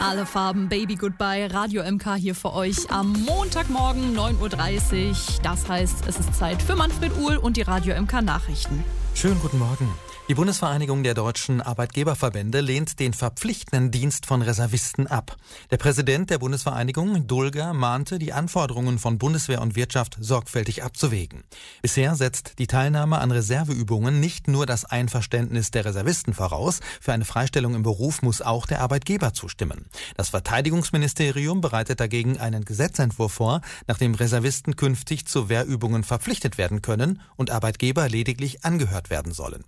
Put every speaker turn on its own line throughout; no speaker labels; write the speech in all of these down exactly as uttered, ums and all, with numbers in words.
Alle Farben, Baby Goodbye, Radio M K hier für euch am Montagmorgen neun Uhr dreißig. Das heißt, es ist Zeit für Manfred Uhl und die Radio M K Nachrichten.
Schönen guten Morgen. Die Bundesvereinigung der deutschen Arbeitgeberverbände lehnt den verpflichtenden Dienst von Reservisten ab. Der Präsident der Bundesvereinigung, Dulger, mahnte, die Anforderungen von Bundeswehr und Wirtschaft sorgfältig abzuwägen. Bisher setzt die Teilnahme an Reserveübungen nicht nur das Einverständnis der Reservisten voraus, für eine Freistellung im Beruf muss auch der Arbeitgeber zustimmen. Das Verteidigungsministerium bereitet dagegen einen Gesetzentwurf vor, nach dem Reservisten künftig zu Wehrübungen verpflichtet werden können und Arbeitgeber lediglich angehört werden sollen.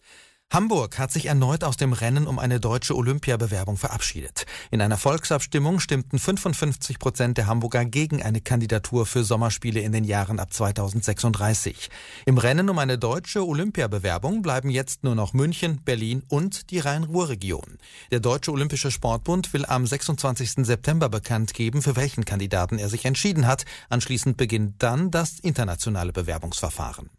Hamburg hat sich erneut aus dem Rennen um eine deutsche Olympiabewerbung verabschiedet. In einer Volksabstimmung stimmten fünfundfünfzig Prozent der Hamburger gegen eine Kandidatur für Sommerspiele in den Jahren ab zweitausendsechsunddreißig. Im Rennen um eine deutsche Olympiabewerbung bleiben jetzt nur noch München, Berlin und die Rhein-Ruhr-Region. Der Deutsche Olympische Sportbund will am sechsundzwanzigsten September bekannt geben, für welchen Kandidaten er sich entschieden hat. Anschließend beginnt dann das internationale Bewerbungsverfahren.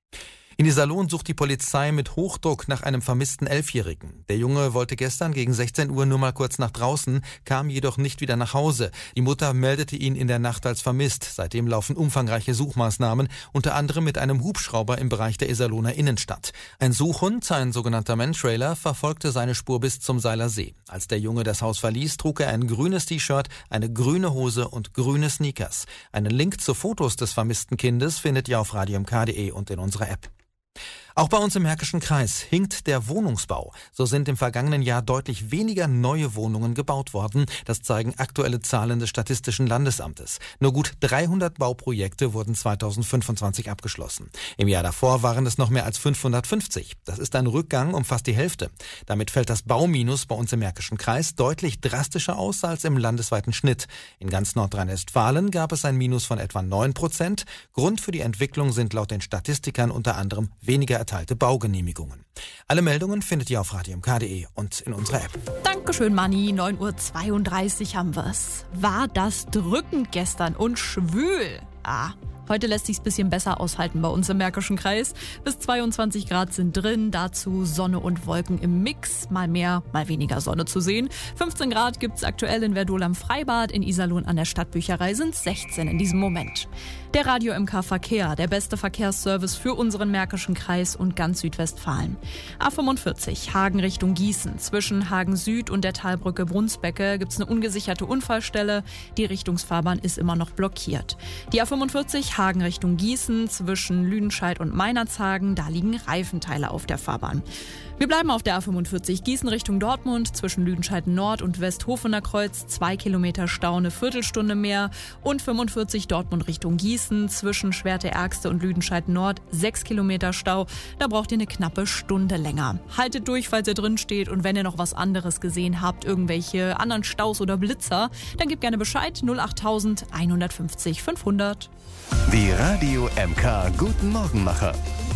In Iserlohn sucht die Polizei mit Hochdruck nach einem vermissten Elfjährigen. Der Junge wollte gestern gegen sechzehn Uhr nur mal kurz nach draußen, kam jedoch nicht wieder nach Hause. Die Mutter meldete ihn in der Nacht als vermisst. Seitdem laufen umfangreiche Suchmaßnahmen, unter anderem mit einem Hubschrauber im Bereich der Iserlohner Innenstadt. Ein Suchhund, ein sogenannter Mantrailer, verfolgte seine Spur bis zum Seiler See. Als der Junge das Haus verließ, trug er ein grünes T-Shirt, eine grüne Hose und grüne Sneakers. Einen Link zu Fotos des vermissten Kindes findet ihr auf radio m k punkt de und in unserer App. Auch bei uns im Märkischen Kreis hinkt der Wohnungsbau. So sind im vergangenen Jahr deutlich weniger neue Wohnungen gebaut worden. Das zeigen aktuelle Zahlen des Statistischen Landesamtes. Nur gut dreihundert Bauprojekte wurden zweitausendfünfundzwanzig abgeschlossen. Im Jahr davor waren es noch mehr als fünfhundertfünfzig. Das ist ein Rückgang um fast die Hälfte. Damit fällt das Bauminus bei uns im Märkischen Kreis deutlich drastischer aus als im landesweiten Schnitt. In ganz Nordrhein-Westfalen gab es ein Minus von etwa neun Prozent. Grund für die Entwicklung sind laut den Statistikern unter anderem weniger erteilte Baugenehmigungen. Alle Meldungen findet ihr auf radio m k punkt de und in unserer App.
Dankeschön, Manni. neun Uhr zweiunddreißig haben wir's. War das drückend gestern und schwül? Ah. Heute lässt sich's ein bisschen besser aushalten bei uns im Märkischen Kreis. Bis zweiundzwanzig Grad sind drin, dazu Sonne und Wolken im Mix. Mal mehr, mal weniger Sonne zu sehen. fünfzehn Grad gibt's aktuell in Verdol am Freibad. In Iserlohn an der Stadtbücherei sind sechzehn in diesem Moment. Der Radio M K Verkehr, der beste Verkehrsservice für unseren Märkischen Kreis und ganz Südwestfalen. A fünfundvierzig, Hagen Richtung Gießen. Zwischen Hagen Süd und der Talbrücke Brunsbecke gibt's eine ungesicherte Unfallstelle. Die Richtungsfahrbahn ist immer noch blockiert. Die A fünfundvierzig, Hagen Richtung Gießen, zwischen Lüdenscheid und Meinerzhagen, da liegen Reifenteile auf der Fahrbahn. Wir bleiben auf der A fünfundvierzig Gießen Richtung Dortmund, zwischen Lüdenscheid Nord und Westhofener Kreuz, zwei Kilometer Stau, eine Viertelstunde mehr. Und fünfundvierzig Dortmund Richtung Gießen, zwischen Schwerte-Ergste und Lüdenscheid Nord, sechs Kilometer Stau. Da braucht ihr eine knappe Stunde länger. Haltet durch, falls ihr drin steht, und wenn ihr noch was anderes gesehen habt, irgendwelche anderen Staus oder Blitzer, dann gebt gerne Bescheid, null acht tausend einhundertfünfzig fünfhundert.
Die Radio M K Guten Morgenmacher.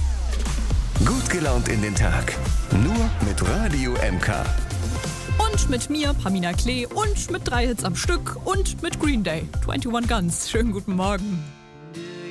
Gut gelaunt in den Tag. Nur mit Radio M K.
Und mit mir, Pamina Klee, und mit drei Hits am Stück und mit Green Day, einundzwanzig Guns. Schönen guten Morgen.